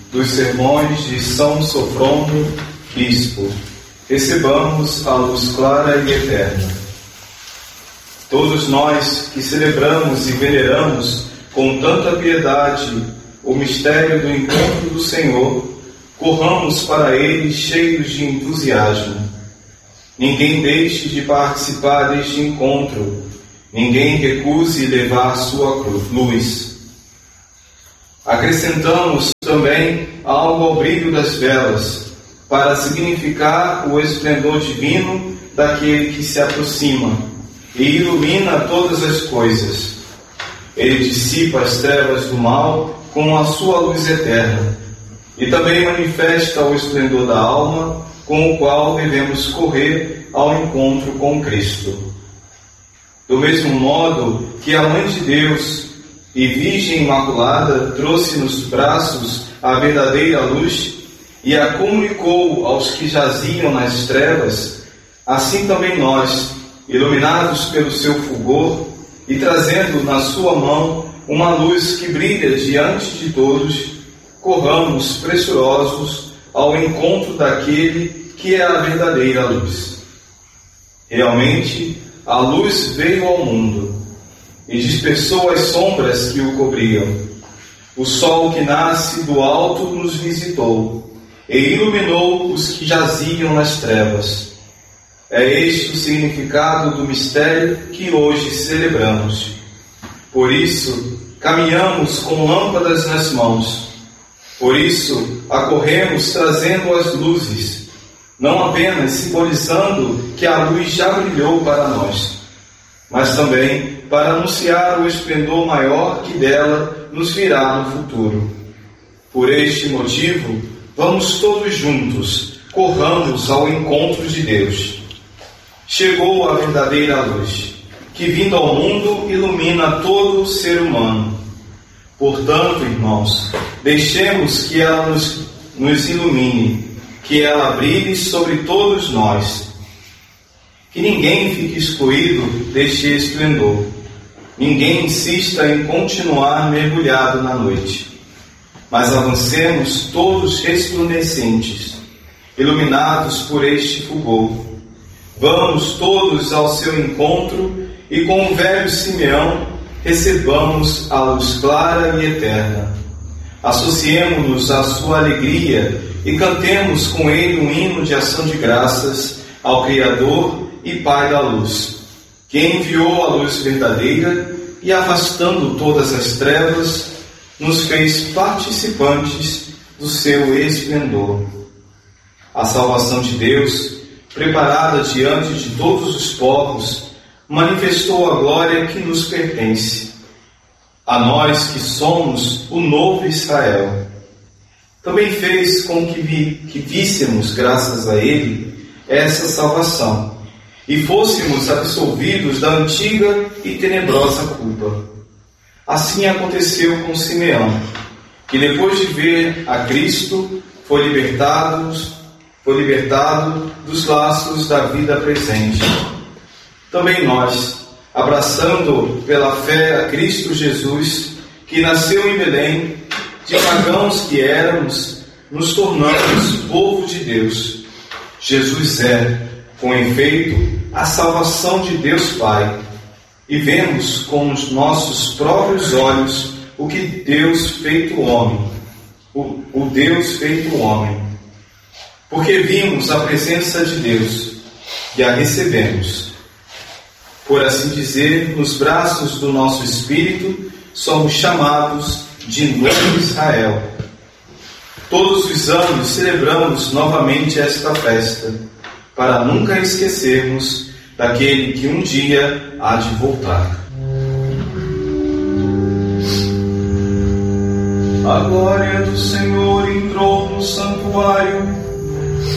dos sermões de São Sofrônio, bispo, recebamos a luz clara e eterna. Todos nós que celebramos e veneramos com tanta piedade o mistério do encontro do Senhor, corramos para ele cheios de entusiasmo. Ninguém deixe de participar deste encontro, ninguém recuse levar sua luz. Acrescentamos também algo ao brilho das velas, para significar o esplendor divino daquele que se aproxima e ilumina todas as coisas. Ele dissipa as trevas do mal com a sua luz eterna e também manifesta o esplendor da alma, com o qual devemos correr ao encontro com Cristo. Do mesmo modo que a Mãe de Deus e Virgem Imaculada trouxe nos braços a verdadeira luz e a comunicou aos que jaziam nas trevas, assim também nós, iluminados pelo seu fulgor e trazendo na sua mão uma luz que brilha diante de todos, corramos pressurosos ao encontro daquele que é a verdadeira luz. Realmente, a luz veio ao mundo e dispersou as sombras que o cobriam. O sol que nasce do alto nos visitou e iluminou os que jaziam nas trevas. É este o significado do mistério que hoje celebramos. Por isso, caminhamos com lâmpadas nas mãos. Por isso, acorremos trazendo as luzes, não apenas simbolizando que a luz já brilhou para nós, mas também para anunciar o esplendor maior que dela nos virá no futuro. Por este motivo, vamos todos juntos, corramos ao encontro de Deus. Chegou a verdadeira luz, que vindo ao mundo ilumina todo o ser humano. Portanto, irmãos, deixemos que ela nos ilumine, que ela brilhe sobre todos nós. Que ninguém fique excluído deste esplendor. Ninguém insista em continuar mergulhado na noite. Mas avancemos todos resplandecentes, iluminados por este fulgor. Vamos todos ao seu encontro e com o velho Simeão recebamos a luz clara e eterna. Associemo-nos à sua alegria e cantemos com ele um hino de ação de graças ao Criador e Pai da luz, que enviou a luz verdadeira e, afastando todas as trevas, nos fez participantes do seu esplendor. A salvação de Deus, preparada diante de todos os povos, manifestou a glória que nos pertence, a nós que somos o novo Israel. Também fez com que víssemos, graças a Ele, essa salvação, e fôssemos absolvidos da antiga e tenebrosa culpa. Assim aconteceu com Simeão, que depois de ver a Cristo, foi libertado dos laços da vida presente. Também nós, abraçando pela fé a Cristo Jesus, que nasceu em Belém, de pagãos que éramos, nos tornamos povo de Deus. Jesus é, com efeito, a salvação de Deus Pai, e vemos com os nossos próprios olhos o que Deus feito homem, o Deus feito homem, porque vimos a presença de Deus e a recebemos. Por assim dizer, nos braços do nosso Espírito, somos chamados de novo Israel. Todos os anos celebramos novamente esta festa, para nunca esquecermos daquele que um dia há de voltar. A glória do Senhor entrou no santuário,